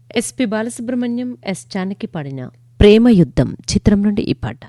SP Balasubrahmanyam, yes Janaki పాడిన ప్రేమ యుద్ధం చిత్రం నుండి ఈ పాట.